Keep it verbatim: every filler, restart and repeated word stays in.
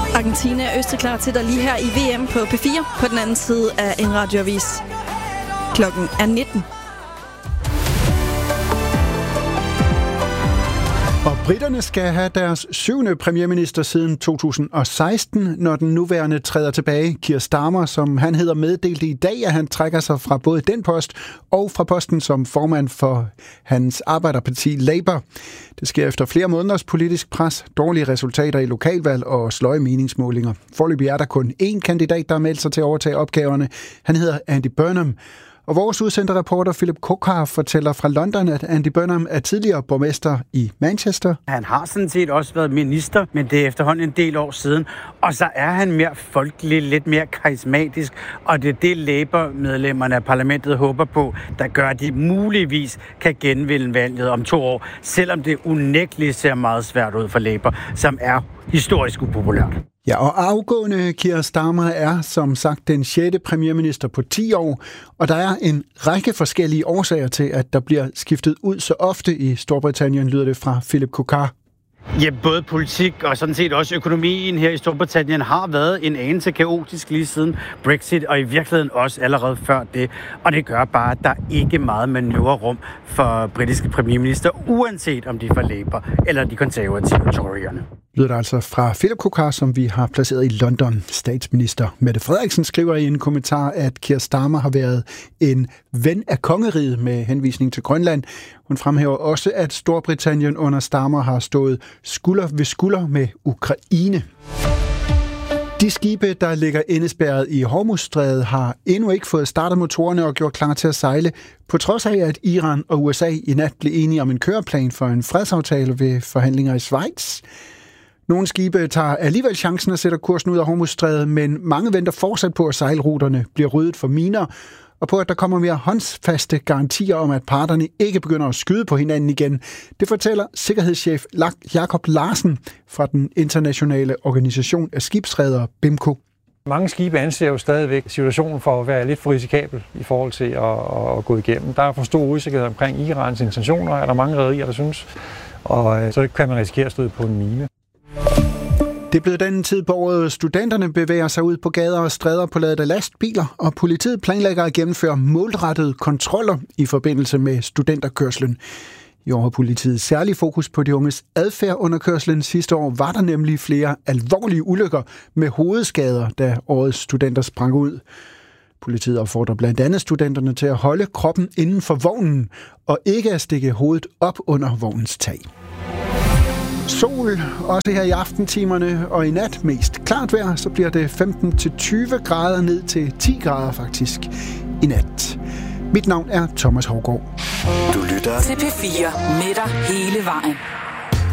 Argentina er Østrig klar til dig lige her i V M på P fire på den anden side af en radioavis. Klokken er nitten. Og briterne skal have deres syvende premierminister siden to tusind og seksten, når den nuværende træder tilbage. Keir Starmer, som han hedder, meddelte i dag, at han trækker sig fra både den post og fra posten som formand for hans arbejderparti Labour. Det sker efter flere måneders politisk pres, dårlige resultater i lokalvalg og sløje meningsmålinger. Foreløbig er der kun én kandidat, der har meldt sig til at overtage opgaverne. Han hedder Andy Burnham. Og vores udsendte reporter Philip Kokar fortæller fra London, at Andy Burnham er tidligere borgmester i Manchester. Han har sådan set også været minister, men det er efterhånden en del år siden. Og så er han mere folkelig, lidt mere karismatisk, og det er det Labour-medlemmerne af parlamentet håber på, der gør, at de muligvis kan genvinde valget om to år, selvom det unægteligt ser meget svært ud for Labour, som er historisk upopulært. Ja, og afgående Keir Starmer er som sagt den sjette premierminister på ti år, og der er en række forskellige årsager til, at der bliver skiftet ud så ofte i Storbritannien, lyder det fra Philip Kokar. Ja, både politik og sådan set også økonomien her i Storbritannien har været en anelse kaotisk lige siden Brexit, og i virkeligheden også allerede før det. Og det gør bare, at der ikke er meget manøvrerum for britiske premierminister, uanset om de er fra Labour eller de konservative Toryerne. Lyder det altså fra Philip Kokar, som vi har placeret i London. Statsminister Mette Frederiksen skriver i en kommentar, at Keir Starmer har været en ven af kongeriget med henvisning til Grønland. Hun fremhæver også, at Storbritannien under Starmer har stået skulder ved skulder med Ukraine. De skibe, der ligger indespærret i Hormuzstrædet, har endnu ikke fået startet motorerne og gjort klar til at sejle, på trods af, at Iran og U S A i nat blev enige om en køreplan for en fredsaftale ved forhandlinger i Schweiz. Nogle skibe tager alligevel chancen og sætter kursen ud af Hormuzstrædet, men mange venter fortsat på, at sejlruterne bliver ryddet for miner, og på, at der kommer mere håndfaste garantier om, at parterne ikke begynder at skyde på hinanden igen. Det fortæller sikkerhedschef Jakob Larsen fra den internationale organisation af skibsredere B I M C O. Mange skibe anser jo stadigvæk situationen for at være lidt for risikabel i forhold til at, at gå igennem. Der er for stor usikkerhed omkring Irans intentioner, er der mange rederier, der synes, og så kan man risikere at støde på en mine. Det er blevet den tid på året, studenterne bevæger sig ud på gader og stræder på ladede lastbiler, og politiet planlægger at gennemføre målrettede kontroller i forbindelse med studenterkørslen. I år har politiet særlig fokus på de unges adfærd under kørslen. Sidste år var der nemlig flere alvorlige ulykker med hovedskader, da årets studenter sprang ud. Politiet opfordrer blandt andet studenterne til at holde kroppen inden for vognen og ikke at stikke hovedet op under vognens tag. Sol, også her i aftentimerne, og i nat mest klart vejr, så bliver det femten til tyve grader ned til ti grader faktisk i nat. Mit navn er Thomas Hougaard. Du lytter til P fire med dig hele vejen.